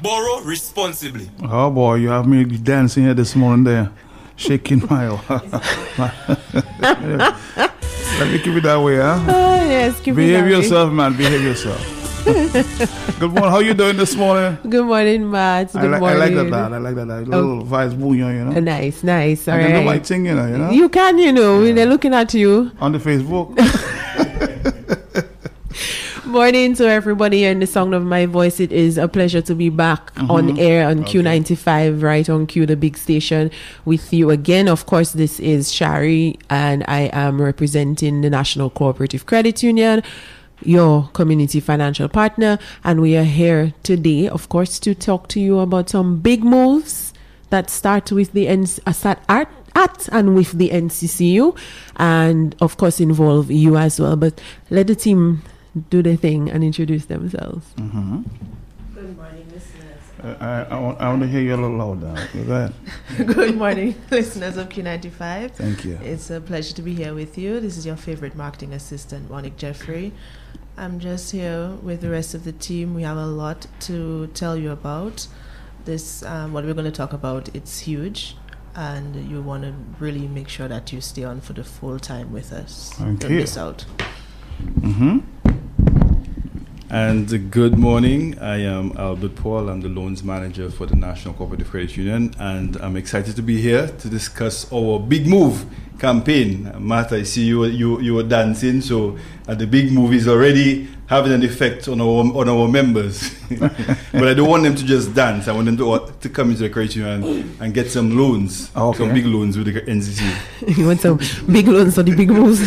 Borrow responsibly. Oh boy, you have me dancing here this morning there. Shaking my Let me keep it that way, huh? Oh, yes, keep Behave it that yourself, man. Behave yourself. Good morning. How you doing this morning? Good morning, Matt. Good morning. I like that. I like that. Little vibes bouillon, you know. Nice. All right. I can do my thing, you know. You can, when they're looking at you. On the Facebook. Morning to everybody in the sound of my voice. It is a pleasure to be back on air on Q95, right on Q, the big station, with you again. Of course, this is Shari, and I am representing the National Cooperative Credit Union, your community financial partner, and we are here today, of course, to talk to you about some big moves that start with the and with the NCCU, and of course involve you as well. But let the team do their thing and introduce themselves. Good morning, listeners. I want to hear you a little louder. Go ahead. Good morning, listeners of Q95. Thank you. It's a pleasure to be here with you. This is your favorite marketing assistant, Monique Jeffrey. I'm just here with the rest of the team. We have a lot to tell you about. This, what we're going to talk about, it's huge. And you want to really make sure that you stay on for the full time with us. Thank Don't you. miss out. And good morning. I am Albert Paul. I'm the loans manager for the National Cooperative Credit Union, and I'm excited to be here to discuss our big move campaign. Matt, I see you were dancing, so the big move is already having an effect on our members. But I don't want them to just dance. I want them to come into the credit union and get some loans, some big loans with the NCC. You want some big loans for the big moves?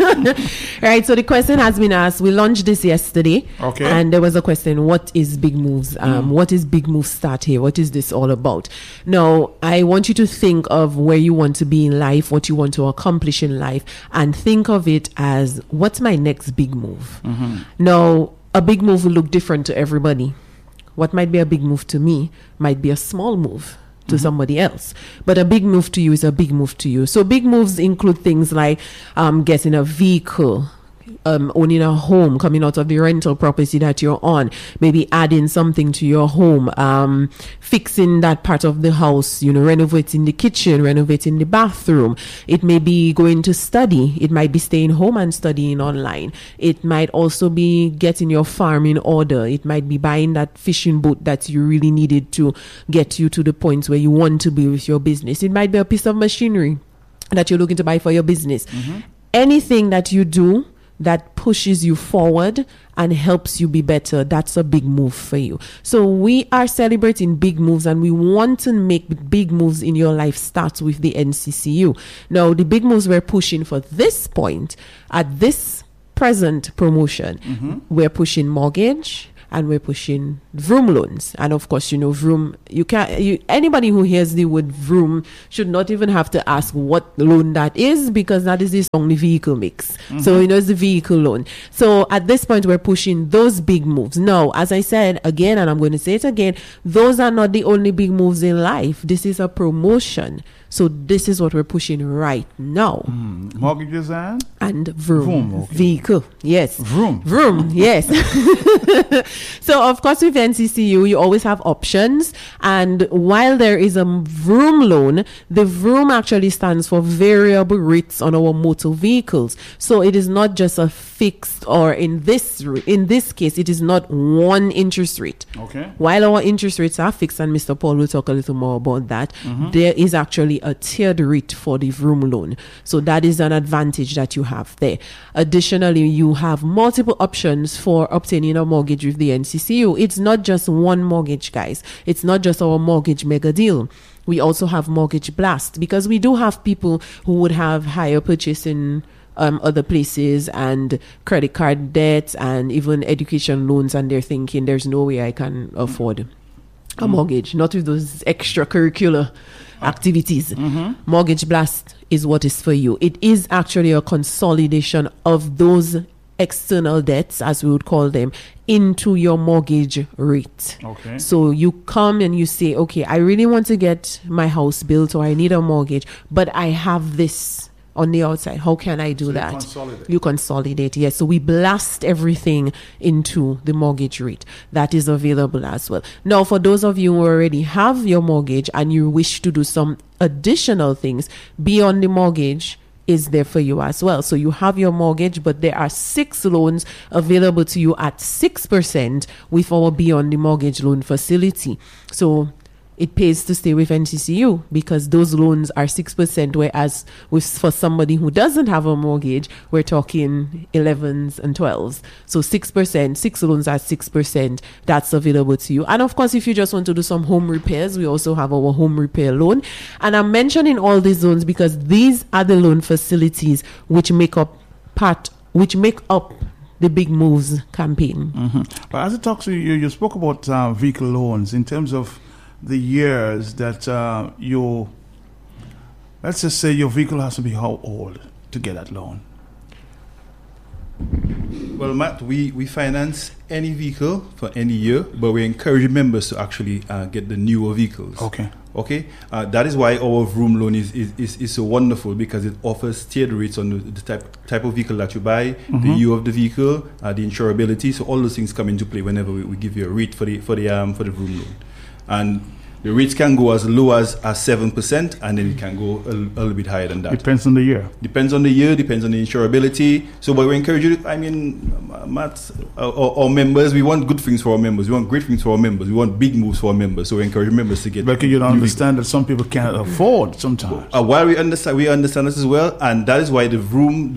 Right, so the question has been asked. We launched this yesterday, and there was a question, what is big moves? What is big moves start here? What is this all about? Now, I want you to think of where you want to be in life, what you want to accomplish in life, and think of it as, what's my next big move? Now, a big move will look different to everybody. What might be a big move to me might be a small move to somebody else. But a big move to you is a big move to you. So big moves include things like getting a vehicle, owning a home, coming out of the rental property that you're on, maybe adding something to your home, fixing that part of the house, renovating the kitchen, renovating the bathroom. It may be going to study. It might be staying home and studying online. It might also be getting your farm in order. It might be buying that fishing boat that you really needed to get you to the point where you want to be with your business. It might be a piece of machinery that you're looking to buy for your business. Anything that you do that pushes you forward and helps you be better, that's a big move for you. So we are celebrating big moves, and we want to make big moves in your life start with the NCCU. Now, the big moves we're pushing for this point, at this present promotion, we're pushing mortgage, and we're pushing vroom loans. And of course, vroom, anybody who hears the word vroom should not even have to ask what loan that is, because that is the only vehicle mix. So, it's the vehicle loan. So at this point, we're pushing those big moves. Now, as I said again, and I'm going to say it again, those are not the only big moves in life. This is a promotion. So this is what we're pushing right now. Mortgages and vroom. Vehicle. Yes. Vroom, yes. So, of course, with NCCU, you always have options. And while there is a vroom loan, the vroom actually stands for variable rates on our motor vehicles. So it is not just a fixed, or in this case, it is not one interest rate. While our interest rates are fixed, and Mr. Paul will talk a little more about that, there is actually a tiered rate for the vroom loan. So that is an advantage that you have there. Additionally, you have multiple options for obtaining a mortgage with the NCCU. It's not just one mortgage, guys. It's not just our mortgage mega deal. We also have mortgage blast, because we do have people who would have higher purchase in other places and credit card debt and even education loans, and they're thinking there's no way I can afford a mortgage, not with those extracurricular activities. Mortgage blast is what is for you. It is actually a consolidation of those external debts, as we would call them, into your mortgage rate. So you come and you say, okay, I really want to get my house built, or I need a mortgage, but I have this on the outside. How can I do that? You consolidate, yes. So we blast everything into the mortgage rate. That is available as well. Now, for those of you who already have your mortgage and you wish to do some additional things beyond the mortgage, is there for you as well. So you have your mortgage, but there are 6 loans available to you at 6% with our Beyond the Mortgage loan facility. So it pays to stay with NCCU because those loans are 6%, whereas for somebody who doesn't have a mortgage, we're talking 11s and 12s. So 6%, 6 loans at 6%, that's available to you. And of course, if you just want to do some home repairs, we also have our home repair loan. And I'm mentioning all these loans because these are the loan facilities which make up the Big Moves campaign. But as it talks to you, you spoke about vehicle loans in terms of the years that let's just say your vehicle has to be how old to get that loan? Well, Matt, we finance any vehicle for any year, but we encourage members to actually get the newer vehicles. Okay. That is why our Vroom loan is so wonderful, because it offers tiered rates on the type of vehicle that you buy, the year of the vehicle, the insurability. So all those things come into play whenever we give you a rate for the Vroom loan. And the rates can go as low as 7%, and then it can go a little bit higher than that. Depends on the year. Depends on the year, depends on the insurability. So, but we encourage you, Matt, our members, we want good things for our members. We want great things for our members. We want big moves for our members. So we encourage members to get. But you don't understand that some people can't afford sometimes. While we understand this as well, and that is why the Vroom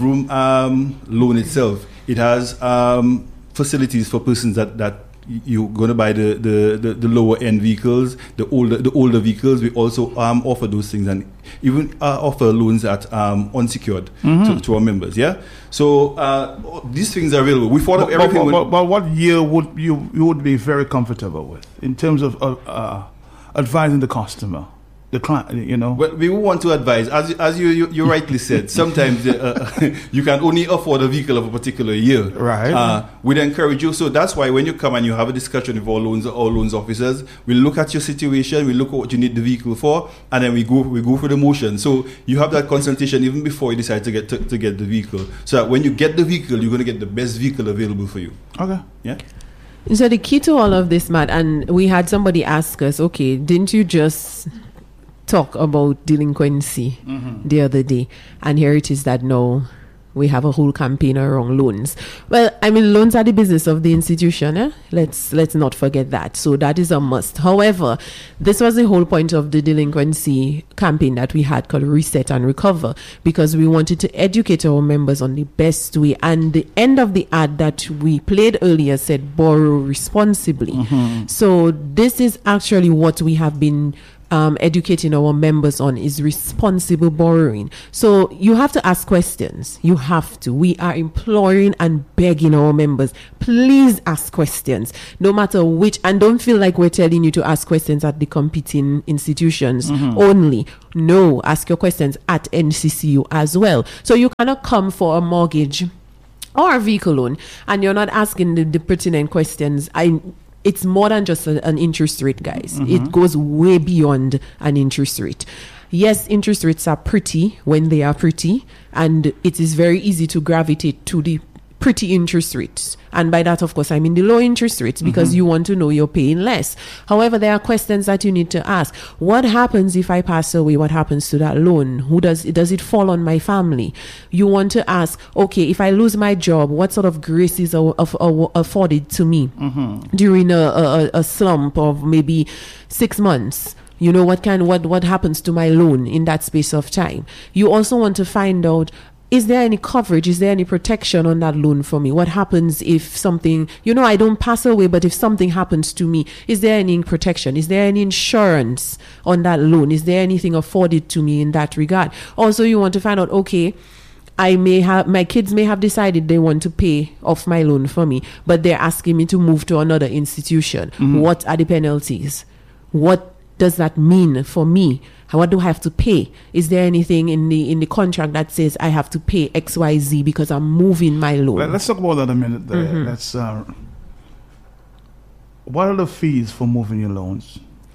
loan itself, it has facilities for persons that you're going to buy the lower end vehicles, the older vehicles. We also offer those things, and even offer loans at unsecured to our members. Yeah, so these things are available. We follow everything. But what year would you would be very comfortable with in terms of advising the customer? The client, Well, we want to advise, as you rightly said, sometimes you can only afford a vehicle of a particular year. Right. We'd encourage you. So that's why when you come and you have a discussion with our loans officers, we look at your situation, we look at what you need the vehicle for, and then we go through the motion. So you have that consultation even before you decide to get the vehicle. So that when you get the vehicle, you're going to get the best vehicle available for you. Okay. Yeah. So the key to all of this, Matt, and we had somebody ask us, okay, didn't you just talk about delinquency the other day, and here it is that now we have a whole campaign around loans. Well, loans are the business of the institution. Let's not forget that. So that is a must. However, this was the whole point of the delinquency campaign that we had called Reset and Recover, because we wanted to educate our members on the best way. And the end of the ad that we played earlier said borrow responsibly. So this is actually what we have been educating our members on, is responsible borrowing. So you have to ask questions. You have to. We are imploring and begging our members, please ask questions, no matter which, and don't feel like we're telling you to ask questions at the competing institutions only. No, ask your questions at NCCU as well. So you cannot come for a mortgage or a vehicle loan and you're not asking the pertinent questions. It's more than just an interest rate, guys. It goes way beyond an interest rate. Yes, interest rates are pretty when they are pretty, and it is very easy to gravitate to the pretty interest rates. And by that, of course, I mean the low interest rates, because you want to know you're paying less. However, there are questions that you need to ask. What happens if I pass away? What happens to that loan? Does it fall on my family? You want to ask, okay, if I lose my job, what sort of grace is afforded to me during a slump of maybe 6 months? What happens to my loan in that space of time? You also want to find out, is there any coverage? Is there any protection on that loan for me? What happens if something, I don't pass away, but if something happens to me, is there any protection? Is there any insurance on that loan? Is there anything afforded to me in that regard? Also, you want to find out, okay, my kids may have decided they want to pay off my loan for me, but they're asking me to move to another institution. What are the penalties? What does that mean for me? What do I have to pay? Is there anything in the contract that says I have to pay XYZ because I'm moving my loan? Let's talk about that a minute there. What are the fees for moving your loans?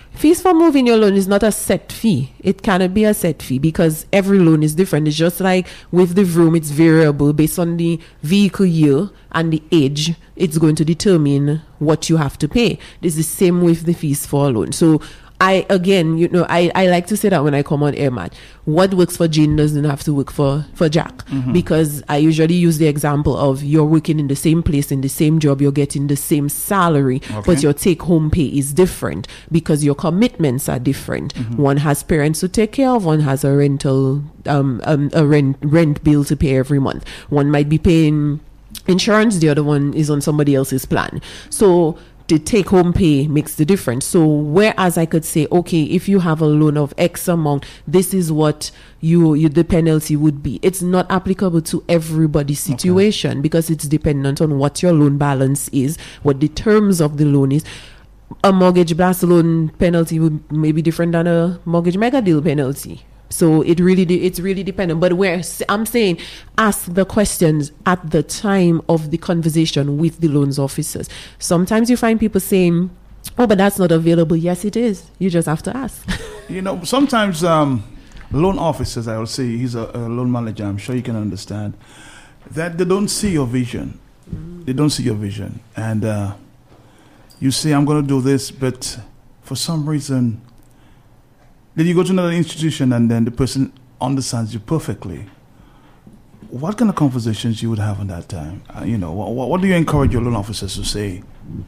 Fees for moving your loan is not a set fee. It cannot be a set fee because every loan is different. It's just like with the Vroom, it's variable based on the vehicle year and the age. It's going to determine what you have to pay. It's the same with the fees for a loan. So I like to say that when I come on air, Matt, what works for Jane doesn't have to work for Jack, because I usually use the example of you're working in the same place, in the same job, you're getting the same salary, but your take-home pay is different because your commitments are different. One has parents to take care of, one has a rental, a rent bill to pay every month. One might be paying insurance, the other one is on somebody else's plan. So the take-home pay makes the difference. So whereas I could say, okay, if you have a loan of X amount, this is what the penalty would be. It's not applicable to everybody's situation because it's dependent on what your loan balance is, what the terms of the loan is. A mortgage blast loan penalty would may be different than a mortgage mega deal penalty. So it's really dependent. But where I'm saying, ask the questions at the time of the conversation with the loans officers. Sometimes you find people saying, "Oh, but that's not available." Yes, it is. You just have to ask. Sometimes loan officers, I will say, he's a loan manager. I'm sure you can understand that they don't see your vision. They don't see your vision, and you say, "I'm going to do this," but for some reason. Then you go to another institution and then the person understands you perfectly. What kind of conversations you would have in that time? What do you encourage your loan officers to say?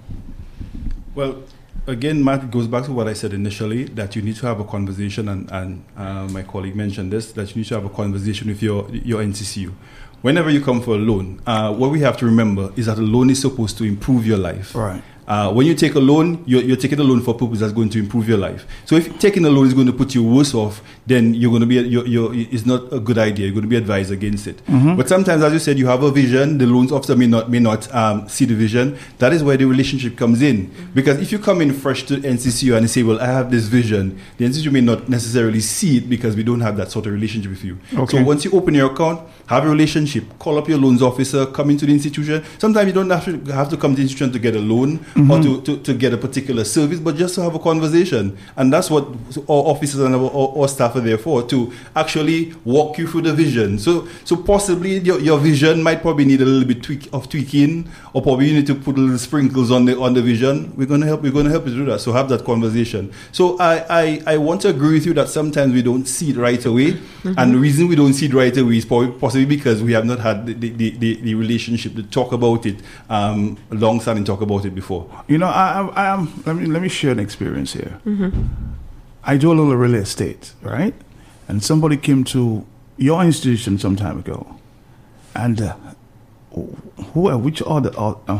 Well, again, Matt, it goes back to what I said initially, that you need to have a conversation, and my colleague mentioned this, that you need to have a conversation with your NCCU. Whenever you come for a loan, what we have to remember is that a loan is supposed to improve your life. Right. When you take a loan, you're taking a loan for a purpose that's going to improve your life. So if taking a loan is going to put you worse off, then you're going to be it's not a good idea. You're going to be advised against it. But sometimes, as you said, you have a vision. The loans officer may not see the vision. That is where the relationship comes in. Because if you come in fresh to NCCU and you say, "Well, I have this vision," the NCCU may not necessarily see it because we don't have that sort of relationship with you. Okay. So once you open your account, have a relationship. Call up your loans officer. Come into the institution. Sometimes you don't have to come to the institution to get a loan. Or to get a particular service, but just to have a conversation. And that's what our officers and our staff are there for, to actually walk you through the vision. So possibly your vision might probably need a little bit of tweaking, or probably you need to put a little sprinkles on the vision. We're going to help you do that. So have that conversation. So I want to agree with you that sometimes we don't see it right away. And the reason we don't see it right away is possibly because we have not had the relationship to talk about it, long-standing talk about it before. I am. Let me share an experience here. I do a little real estate, right? And somebody came to your institution some time ago, and whichever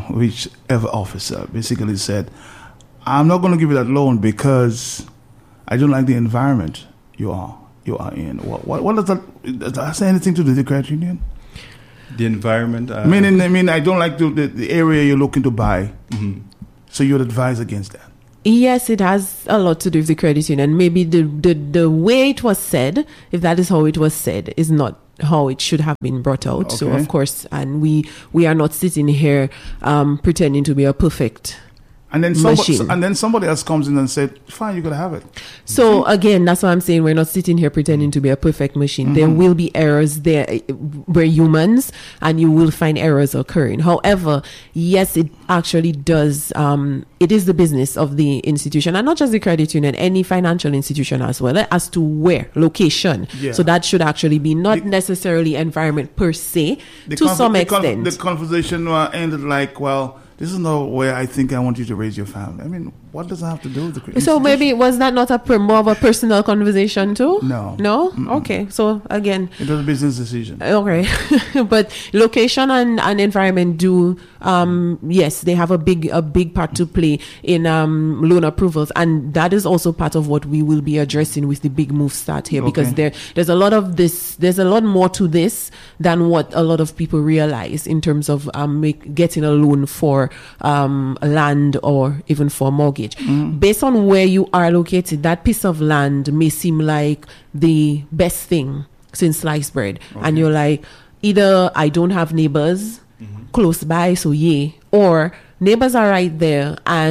officer basically said, "I'm not going to give you that loan because I don't like the environment you are in." What does that say anything to do with the credit union? The environment. I mean, I don't like the area you're looking to buy. So you would advise against that? Yes, it has a lot to do with the credit union. Maybe the way it was said, if that is how it was said, is not how it should have been brought out. Okay. So, of course, and we are not sitting here pretending to be a perfect and then somebody else comes in and said, "Fine, you gotta have it." So again, that's what I'm saying. We're not sitting here pretending to be a perfect machine. There will be errors there. We're humans, and you will find errors occurring. However, yes, it actually does. It is the business of the institution, and not just the credit union, any financial institution as well, as to where location. Yeah. So that should actually be not necessarily environment per se. To some extent, the conversation ended like, "Well, this is not where I think I want you to raise your family." I mean, what does that have to do with the institution? So maybe was that not more of a personal conversation too? No. Okay. So again, it was a business decision. Okay. But location and environment do yes, they have a big part to play in loan approvals, and that is also part of what we will be addressing with the Big Move Start here, because there's a lot of this. There's a lot more to this than what a lot of people realize in terms of getting a loan for land or even for mortgage. Based on where you are located, that piece of land may seem like the best thing since sliced bread. And you're like, either I don't have neighbors close by, so yay, or neighbors are right there and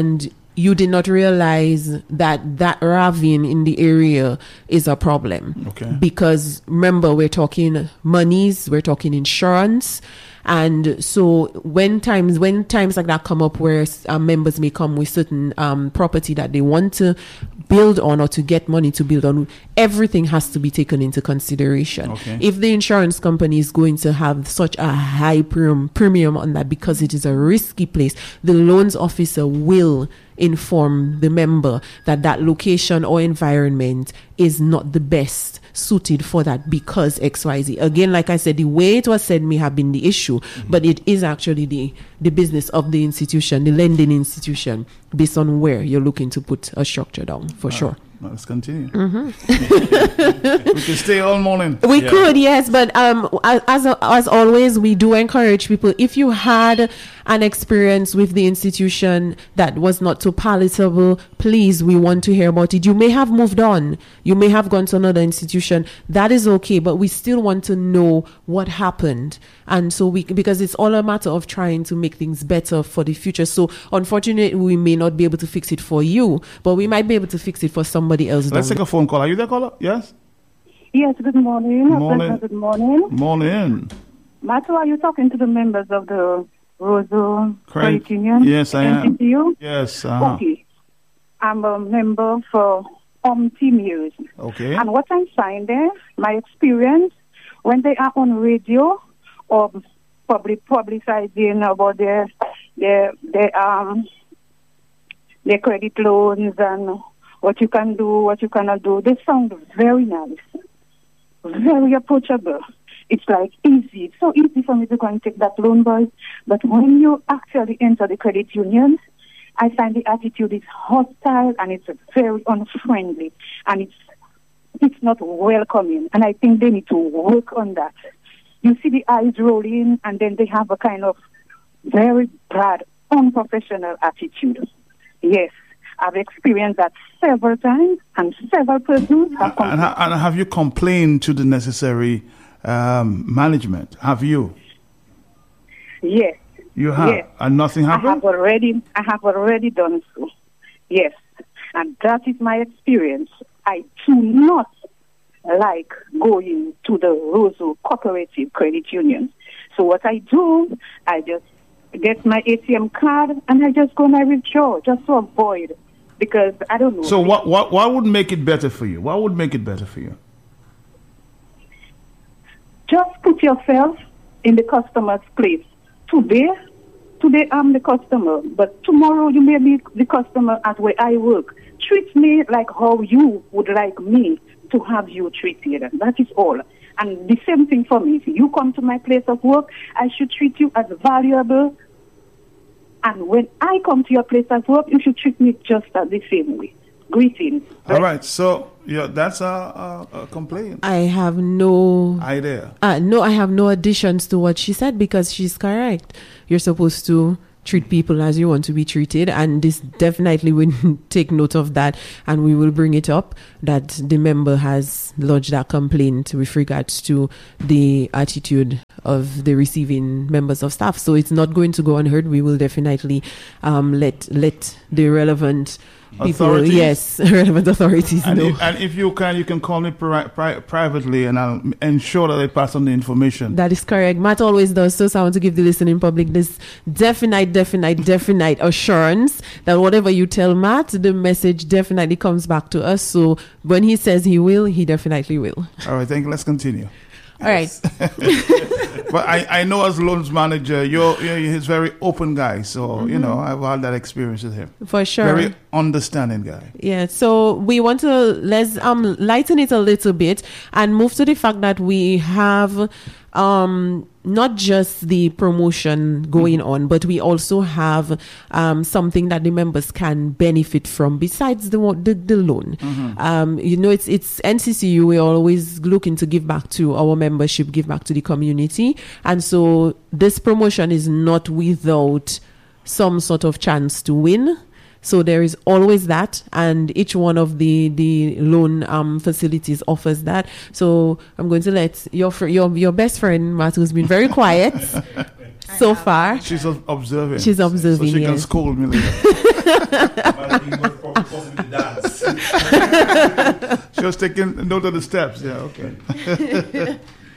you did not realize that ravine in the area is a problem. Okay. Because remember, we're talking monies, we're talking insurance. And so when times like that come up where members may come with certain property that they want to build on or to get money to build on, everything has to be taken into consideration. Okay. If the insurance company is going to have such a high premium on that because it is a risky place, the loans officer will inform the member that location or environment is not the best suited for that because XYZ. Again, like I said, the way it was said may have been the issue, but it is actually the business of the institution, the lending institution, based on where you're looking to put a structure down, for sure. Let's continue. We can stay all morning. We could, yes, but as always, we do encourage people, if you had an experience with the institution that was not so palatable, please, we want to hear about it. You may have moved on. You may have gone to another institution. That is okay, but we still want to know what happened. And so because it's all a matter of trying to make things better for the future. So unfortunately, we may not be able to fix it for you, but we might be able to fix it for somebody else. Let's take a phone call. Are you there, caller? Yes? Yes, good morning. Good morning. Morning. Matthew, are you talking to the members of the Roseau Credit Union? Yes, I am. NCCU? Yes. Okay. I'm a member for Team News. Okay. And what I find there, my experience, when they are on radio or publicizing about their credit loans and what you can do, what you cannot do, they sound very nice, very approachable. It's like easy. It's so easy for me to go and take that loan, boys. But when you actually enter the credit union, I find the attitude is hostile and it's very unfriendly and it's not welcoming. And I think they need to work on that. You see the eyes rolling and then they have a kind of very bad, unprofessional attitude. Yes, I've experienced that several times and several persons have complained. And have you complained to the necessary management? Have you? Yes. You have? Yes. And nothing happened? I have already done so. Yes. And that is my experience. I do not like going to the Roseau Cooperative Credit Union. So what I do, I just get my ATM card and I just go and I withdraw just to avoid, because I don't know. So what would make it better for you? What would make it better for you? Just put yourself in the customer's place. Today I'm the customer, but tomorrow you may be the customer at where I work. Treat me like how you would like me to have you treated. That is all. And the same thing for me. If you come to my place of work, I should treat you as valuable. And when I come to your place of work, you should treat me just the same way. Greetings. All right. So that's a complaint. I have no idea. No, I have no additions to what she said because she's correct. You're supposed to treat people as you want to be treated, and this definitely will take note of that, and we will bring it up that the member has lodged that complaint with regards to the attitude of the receiving members of staff. So it's not going to go unheard. We will definitely let the relevant people, relevant authorities know. And if you can call me privately, and I'll ensure that I pass on the information. That is correct. Matt always does so. I want to give the listening public this definite assurance that whatever you tell Matt, the message definitely comes back to us. So when he says he will, he definitely will. All right, thank you. Let's continue. All right. But I know as loans manager, he's very open guy. So, I've had that experience with him. For sure. Very understanding guy. Yeah. So we want to let's lighten it a little bit and move to the fact that we have not just the promotion going on, but we also have something that the members can benefit from besides the loan. It's NCCU. We're always looking to give back to our membership, give back to the community, and so this promotion is not without some sort of chance to win. So there is always that, and each one of the loan facilities offers that. So I'm going to let your best friend, Matt, who's been very quiet so far. She's observing. So she can scold me later. just taking note of the steps. Yeah, okay.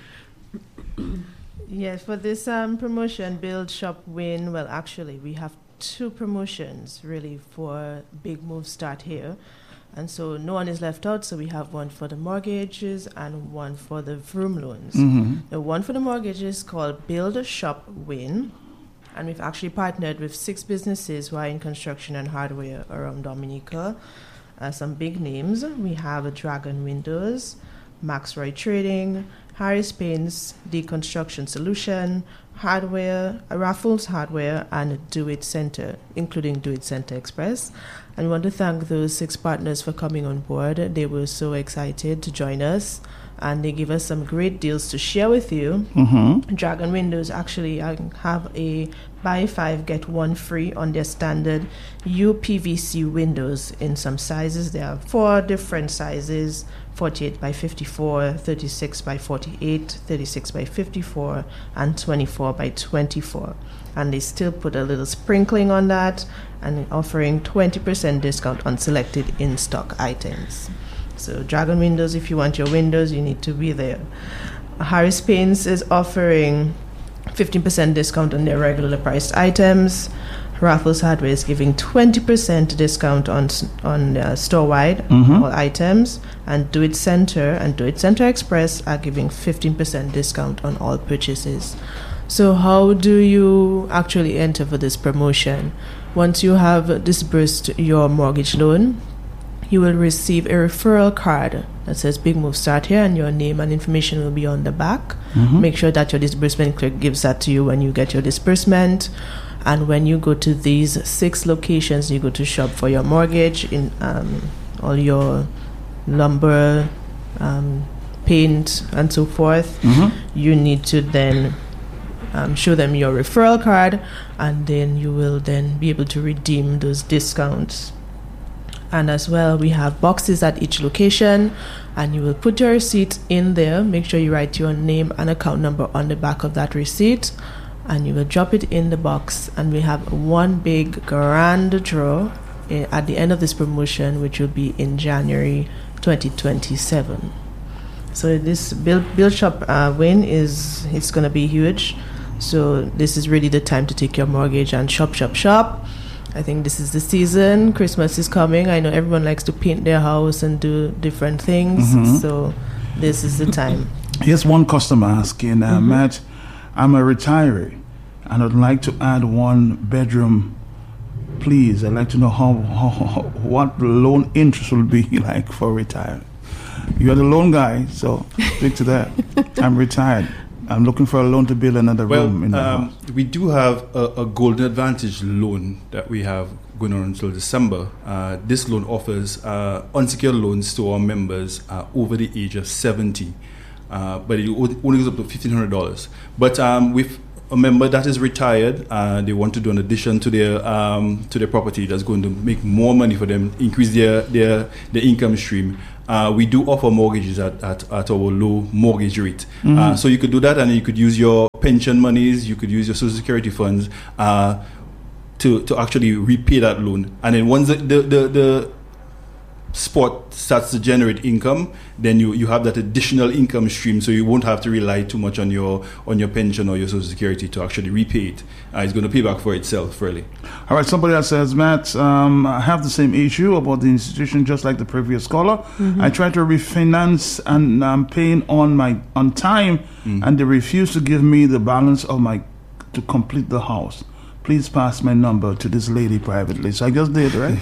Yes, for this promotion, Build, Shop, Win, well, actually, we have 2 promotions, really, for Big Move Start Here. And so no one is left out, so we have one for the mortgages and one for the Vroom loans. The one for the mortgages is called Build, Shop, Win. And we've actually partnered with 6 businesses who are in construction and hardware around Dominica. Some big names. We have Dragon Windows, Maxroy Trading, Harris Paints, Deconstruction Solution, Hardware, Raffles Hardware, and Do It Center, including Do It Center Express. And we want to thank those 6 partners for coming on board. They were so excited to join us, and they give us some great deals to share with you. Dragon Windows actually have a buy 5, get 1 free on their standard UPVC windows in some sizes. There are 4 different sizes: 48 by 54, 36 by 48, 36 by 54, and 24 by 24. And they still put a little sprinkling on that and offering 20% discount on selected in-stock items. So Dragon Windows, if you want your windows, you need to be there. Harris Paints is offering 15% discount on their regular priced items. Raffles Hardware is giving 20% discount on store-wide all items, and Do It Center and Do It Center Express are giving 15% discount on all purchases. So how do you actually enter for this promotion? Once you have disbursed your mortgage loan, you will receive a referral card that says Big Move Start Here, and your name and information will be on the back. Make sure that your disbursement clerk gives that to you when you get your disbursement. And when you go to these 6 locations, you go to shop for your mortgage, in all your lumber, paint, and so forth. You need to then show them your referral card, and then you will then be able to redeem those discounts. And as well, we have boxes at each location, and you will put your receipt in there. Make sure you write your name and account number on the back of that receipt, and you will drop it in the box. And we have one big grand draw at the end of this promotion, which will be in January 2027. So this Build Shop Win it's going to be huge. So this is really the time to take your mortgage and shop. I think this is the season. Christmas is coming. I know everyone likes to paint their house and do different things. So this is the time. Here's one customer asking, Matt, I'm a retiree and I'd like to add 1 bedroom. Please, I'd like to know what the loan interest will be like for retired. You're the loan guy, so speak to that. I'm retired. I'm looking for a loan to build another room in the house. We do have a Golden Advantage loan that we have going on until December. This loan offers unsecured loans to our members over the age of 70, but it only goes up to $1,500. But with a member that is retired, they want to do an addition to their property that's going to make more money for them, increase their income stream. We do offer mortgages at our low mortgage rate. So you could do that, and you could use your pension monies, you could use your Social Security funds to actually repay that loan. And then once the spot starts to generate income, then you have that additional income stream, so you won't have to rely too much on your pension or your Social Security to actually repay it. It's going to pay back for itself, really. All right, somebody that says, Matt, I have the same issue about the institution just like the previous caller. I try to refinance and I'm paying on time, and they refuse to give me the balance of to complete the house. Please pass my number to this lady privately. So I just did, right?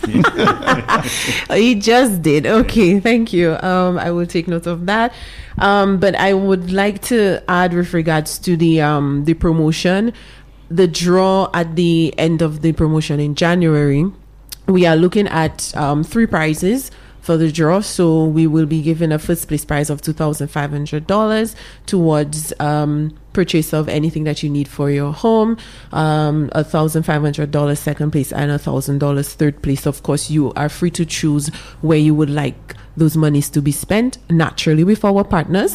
You just did. Okay, thank you. I will take note of that. But I would like to add with regards to the promotion, the draw at the end of the promotion in January. We are looking at 3 prizes for the draw. So we will be given a first place prize of $2,500 towards purchase of anything that you need for your home, $1,500 second place, and $1,000 third place. Of course, you are free to choose where you would like those monies to be spent, naturally with our partners,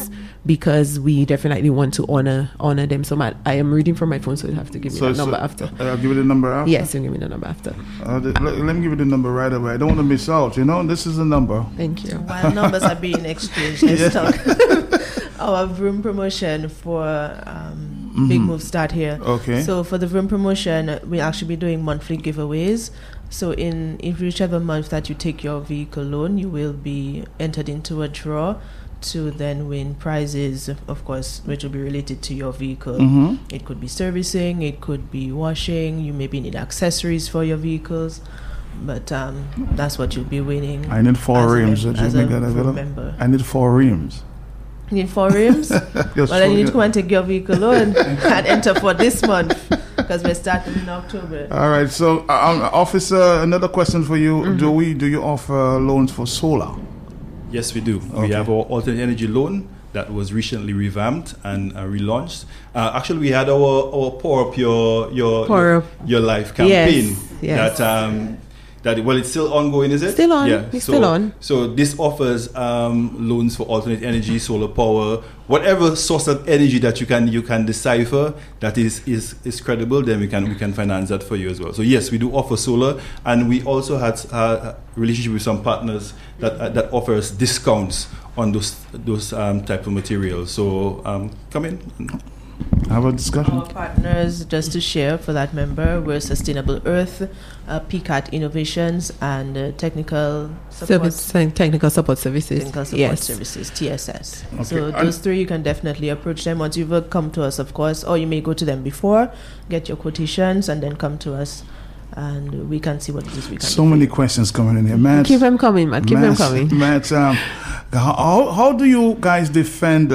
because we definitely want to honor them. So I am reading from my phone, so you have to give me the number after. I'll give you the number after? Yes, you give me the number after. Let me give you the number right away. I don't want to miss out, This is the number. Thank you. While numbers are being exchanged, let's talk. Our Vroom promotion for Big Move start here. Okay. So for the Vroom promotion, we'll actually be doing monthly giveaways. So in whichever month that you take your vehicle loan, you will be entered into a draw to then win prizes, of course, which will be related to your vehicle. It could be servicing, it could be washing, you maybe need accessories for your vehicles, but that's what you'll be winning. I need 4 rims. As a member. I need 4 rims. You need 4 rims? Well, then you need to come and take your vehicle loan and enter for this month, because we're starting in October. All right. So, officer, another question for you. Do you offer loans for solar? Yes, we do. Okay. We have our alternate energy loan that was recently revamped and relaunched. Actually, we had our Power Up Your Life campaign. Yes. It's still ongoing, is it? Still on. Yeah. Still on. So this offers loans for alternate energy, solar power, whatever source of energy that you can decipher that is credible. Then we can finance that for you as well. So yes, we do offer solar, and we also had a relationship with some partners that offers discounts on those type of materials. So come in. Have a discussion. Our partners, just to share for that member, were Sustainable Earth, PCAT Innovations, and Technical Support Services. Technical Support Services, TSS. Okay. So those 3, you can definitely approach them once you've come to us, of course, or you may go to them before, get your quotations, and then come to us. And we can see what it is we can do. So many questions coming in here, Matt. Keep them coming, Matt. Keep them coming. Matt, how do you guys defend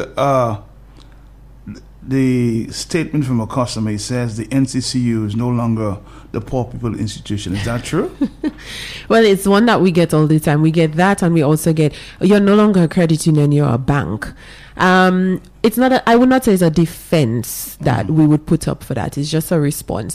the statement from a customer? He says the NCCU is no longer the poor people institution. Is that true? Well, it's one that we get all the time. We get that, and we also get, you're no longer a credit union, you're a bank. It's not I would not say it's a defense that we would put up for that. It's just a response.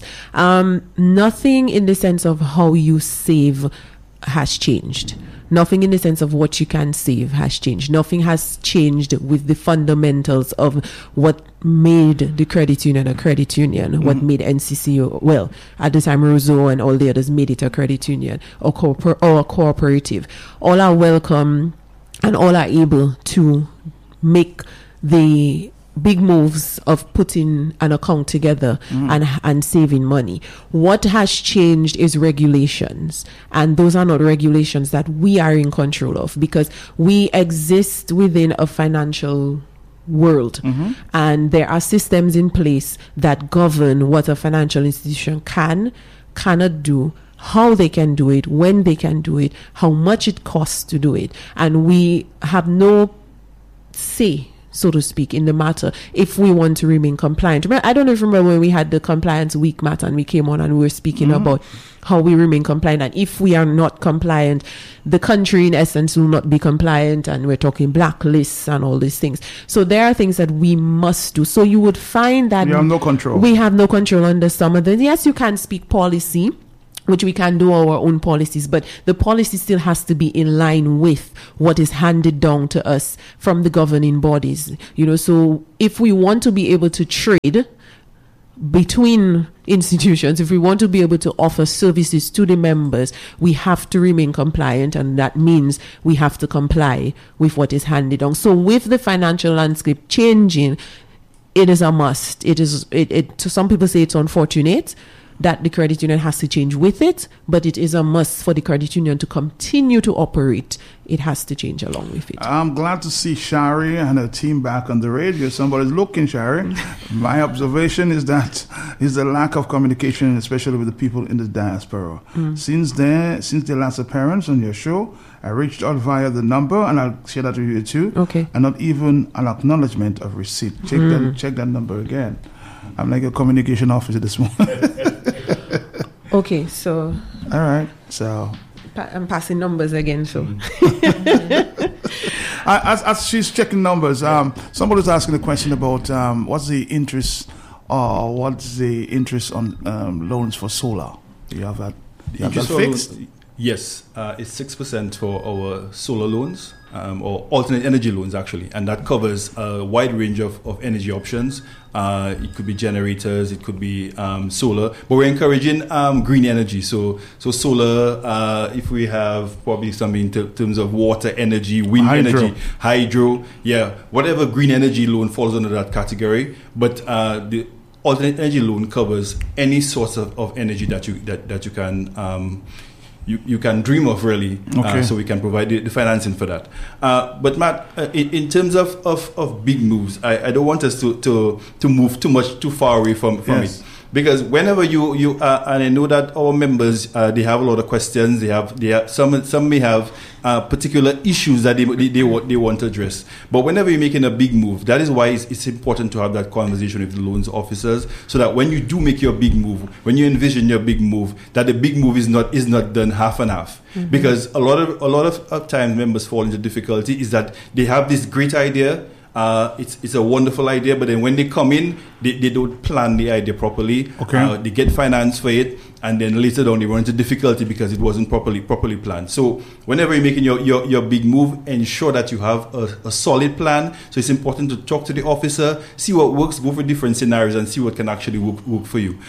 Nothing in the sense of how you save has changed. Nothing in the sense of what you can save has changed. Nothing has changed with the fundamentals of what made the credit union a credit union, what made NCCU, well, at the time Roseau and all the others made it a credit union or a cooperative. All are welcome and all are able to make the big moves of putting an account together and saving money. What has changed is regulations, and those are not regulations that we are in control of, because we exist within a financial world, and there are systems in place that govern what a financial institution cannot do, how they can do it, when they can do it, how much it costs to do it, and we have no say, so to speak, in the matter if we want to remain compliant. I don't know if you remember when we had the compliance week, Matt, and we came on and we were speaking about how we remain compliant, and if we are not compliant, the country in essence will not be compliant, and we're talking blacklists and all these things. So there are things that we must do. So you would find that we have no control. We have no control under some of them. Yes, you can speak policy, which we can do our own policies, but the policy still has to be in line with what is handed down to us from the governing bodies. So if we want to be able to trade between institutions, if we want to be able to offer services to the members, we have to remain compliant, and that means we have to comply with what is handed down. So with the financial landscape changing, it is a must. So some people say it's unfortunate that the credit union has to change with it, but it is a must for the credit union to continue to operate. It has to change along with it. I'm glad to see Shari and her team back on the radio. Somebody's looking, Shari. My observation is that is the lack of communication, especially with the people in the diaspora. Since their last appearance on your show, I reached out via the number, and I'll share that with you too. Okay. And not even an acknowledgement of receipt. Check that number again. I'm like a communication officer this morning. Okay, so. All right, so. I'm passing numbers again, so. As she's checking numbers, somebody's asking a question about what's the interest on loans for solar? Do you have that? You have that fixed? Yes, it's 6% for our solar loans, or alternate energy loans actually, and that covers a wide range of energy options. It could be generators, it could be solar, but we're encouraging green energy. So solar, if we have probably something in terms of water energy, wind energy, hydro, whatever green energy loan falls under that category. But the alternate energy loan covers any source of energy that you can. You can dream of, really. So we can provide the financing for that. But Matt, in terms of big moves, I don't want us to move too far away from it. Because whenever you and I know that our members, they have a lot of questions. They have some may have particular issues that they want to address. But whenever you're making a big move, that is why it's important to have that conversation with the loans officers, so that when you do make your big move, when you envision your big move, that the big move is not done half and half. Mm-hmm. Because a lot of times members fall into difficulty is that they have this great idea. It's a wonderful idea, but then when they come in, they don't plan the idea properly. They get finance for it, and then later on they run into difficulty because it wasn't properly planned. So whenever you're making your big move, ensure that you have a solid plan. So it's important to talk to the officer, see what works, go for different scenarios, and see what can actually work for you.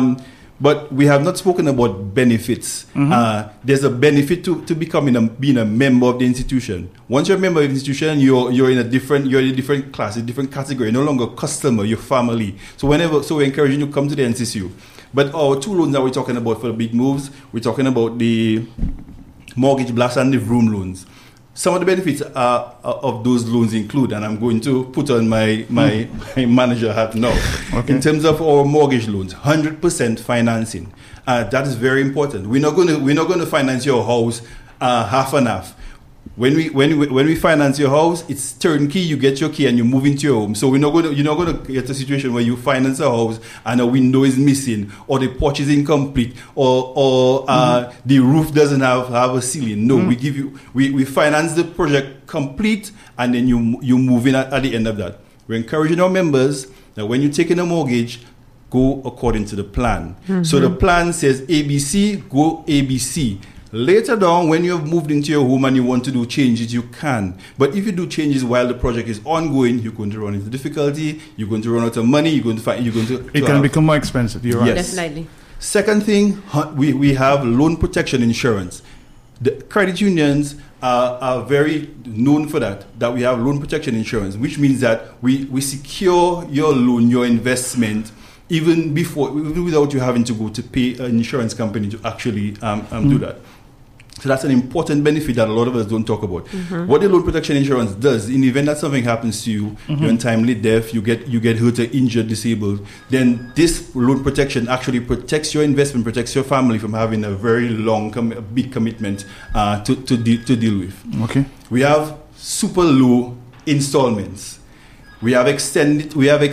But we have not spoken about benefits. Mm-hmm. There's a benefit to being a member of the institution. Once you're a member of the institution, you're in a different class, a different category. You're no longer a customer, you're family. So we're encouraging you to come to the NCCU. But our two loans that we're talking about for the big moves, we're talking about the mortgage blast and the room loans. Some of the benefits of those loans include, and I'm going to put on my manager hat now. In terms of our mortgage loans, 100% financing. That is very important. We're not going to finance your house half and half. When we finance your house, it's turnkey. You get your key and you move into your home. So you're not going to get a situation where you finance a house and a window is missing, or the porch is incomplete, or the roof doesn't have a ceiling. No, we finance the project complete, and then you move in at the end of that. We're encouraging our members that when you take in a mortgage, go according to the plan. Mm-hmm. So the plan says ABC, go ABC. Later down, when you have moved into your home and you want to do changes, you can. But if you do changes while the project is ongoing, you're going to run into difficulty. You're going to run out of money. It can become more expensive. You're right. Yes. Definitely. Second thing, we have loan protection insurance. The credit unions are very known for that we have loan protection insurance, which means that we secure your loan, your investment, even without you having to go to pay an insurance company to actually do that. So that's an important benefit that a lot of us don't talk about. Mm-hmm. What the loan protection insurance does, in the event that something happens to you, you're untimely death, you get hurt or injured, disabled, then this loan protection actually protects your investment, protects your family from having a very long, big commitment to deal with. Okay. We have super low installments. We have extended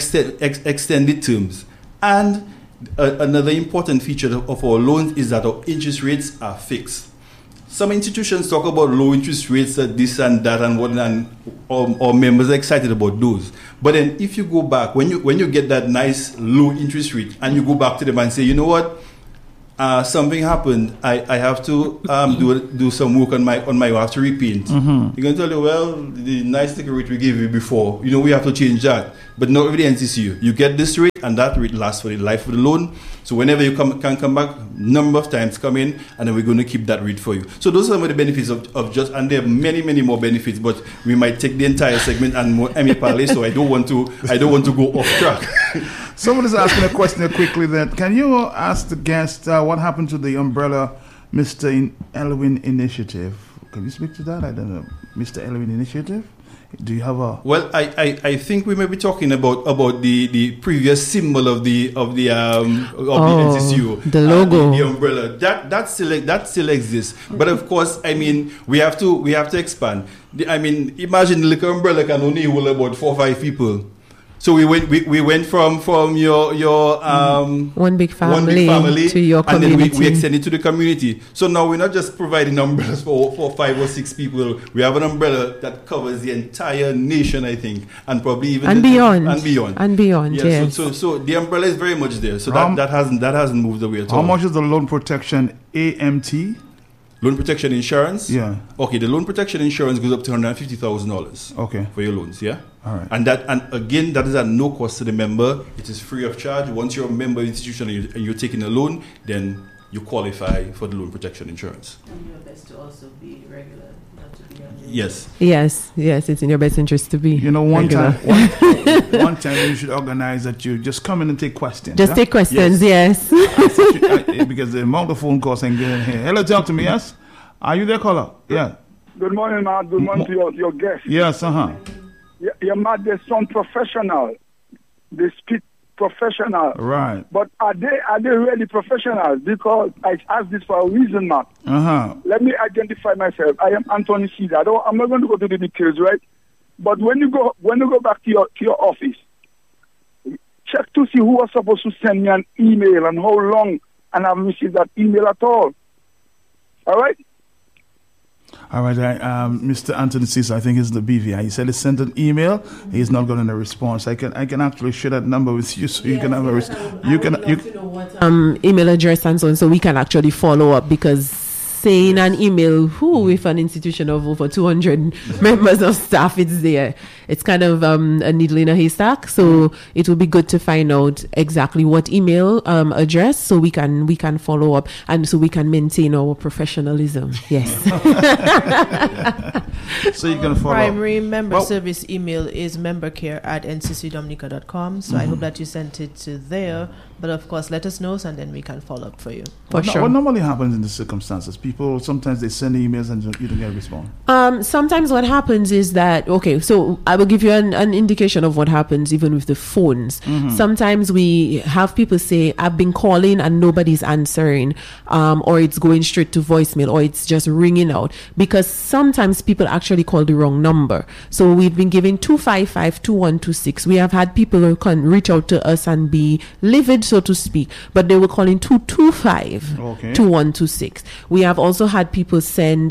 terms. And another important feature of our loans is that our interest rates are fixed. Some institutions talk about low interest rates, this and that, and what, and our members are excited about those. But then, if you go back, when you get that nice low interest rate, and you go back to them and say, you know what, something happened. I have to do some work on my. I have to repaint. Mm-hmm. You're going to tell you, well, the nice rate we gave you before, we have to change that. But not with the NCCU. You get this rate, and that rate lasts for the life of the loan. So whenever you can come back, number of times come in, and then we're going to keep that rate for you. So those are some of the benefits of just, and there are many, many more benefits. But we might take the entire segment and more parlay. So I don't want to go off track. Someone is asking a question quickly. That can you ask the guest what happened to the umbrella Mr. Elwin initiative? Can you speak to that? I don't know, Mr. Elwin initiative. Do you have a? Well, I think we may be talking about the previous symbol of the NCCU, the logo, the umbrella. That still exists. But of course, we have to expand. Imagine the little umbrella can only hold about 4 or 5 people. So we went from your one big family to your community, and then we extended to the community. So now we're not just providing umbrellas for 5 or 6 people. We have an umbrella that covers the entire nation, I think, and probably even beyond. Yeah, yes. So the umbrella is very much there. So that hasn't moved away at all. How much is the loan protection AMT? Loan protection insurance. Yeah. Okay, the loan protection insurance goes up to $150,000. Okay. For your loans, yeah. All right. And again, that is at no cost to the member. It is free of charge. Once you're a member institution and you're taking a loan, then you qualify for the loan protection insurance. And your best to also be regular, not to be on. Yes. Yes, it's in your best interest to be. You know, one regular. one time you should organize that you just come in and take questions. Just take questions, yes. Because the amount of phone calls and getting here. Hello, talk to me, yes? Are you there, caller? Yeah. Good morning, Matt. Good morning to your guest. Yes, Yeah, Matt, they sound professional. They speak professional. Right. But are they really professional? Because I asked this for a reason, Matt. Let me identify myself. I am Anthony Cesar. I'm not going to go to the details, right? But when you go back to your office, check to see who was supposed to send me an email and how long, and I haven't received that email at all. All right? All right, Mr. Anthony Cesar, I think it's the BVI. He said he sent an email. He's not getting a response. I can actually share that number with you, so you can have a email address and so on, so we can actually follow up, because saying an email with an institution of over 200 members of staff, it's kind of a needle in a haystack. So it will be good to find out exactly what email address, so we can follow up, and so we can maintain our professionalism. Yes. So you can follow primary member service email is membercare@nccdominica.com. So I hope that you sent it to there. But of course, let us know, and then we can follow up for you. What normally happens in the circumstances? People sometimes they send emails and you don't get a response. Sometimes what happens is that, so I will give you an indication of what happens even with the phones. Sometimes we have people say, I've been calling and nobody's answering, or it's going straight to voicemail, or it's just ringing out, because sometimes people actually call the wrong number. So we've been giving 255-2126. We have had people who can reach out to us and be livid, so to speak, but they were calling 225-2126. We have also had people send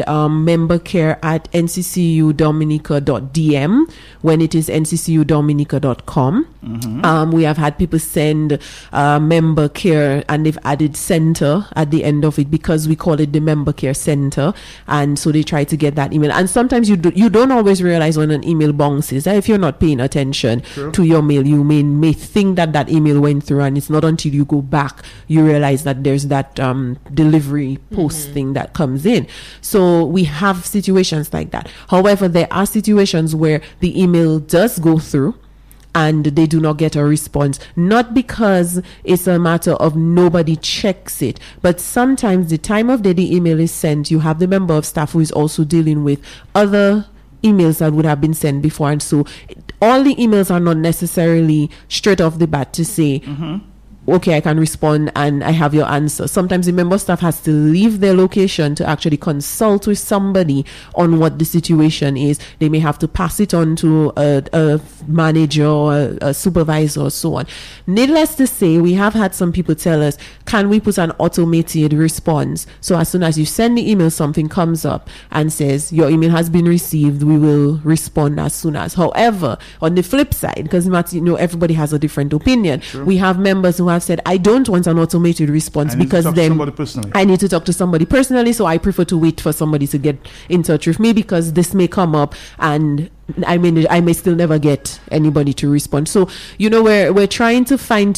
membercare@nccdominica.dm when it is nccdominica.com. We have had people send member care, and they've added center at the end of it, because we call it the member care center, and so they try to get that email. And sometimes you don't always realize when an email bounces. If you're not paying attention to your mail, you may think that email went through, and it's not until you go back you realize that there's that delivery post thing that comes in. So we have situations like that. However, there are situations where the email does go through and they do not get a response, not because it's a matter of nobody checks it, but sometimes the time of day the email is sent, you have the member of staff who is also dealing with other emails that would have been sent before, and so all the emails are not necessarily straight off the bat to say, okay, I can respond and I have your answer. Sometimes the member staff has to leave their location to actually consult with somebody on what the situation is. They may have to pass it on to a manager or a supervisor or so on. Needless to say, we have had some people tell us, can we put an automated response? So as soon as you send the email, something comes up and says, your email has been received, we will respond as soon as. However, on the flip side, because everybody has a different opinion, we have members who have said, I don't want an automated response because then I need to talk to somebody personally, so I prefer to wait for somebody to get in touch with me, because this may come up and I may still never get anybody to respond. So we're trying to find